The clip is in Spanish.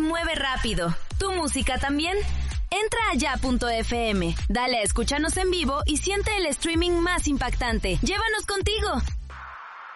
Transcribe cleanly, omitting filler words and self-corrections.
mueve rápido. ¿Tu música también? Entra a ya.fm, dale a escúchanos en vivo y siente el streaming más impactante. ¡Llévanos contigo!